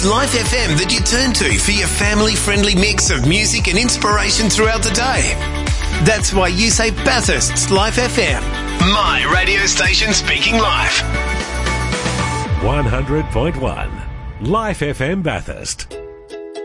It's Life FM that you turn to for your family-friendly mix of music and inspiration throughout the day. That's why you say Bathurst's Life FM. My radio station speaking life. 100.1 Life FM Bathurst.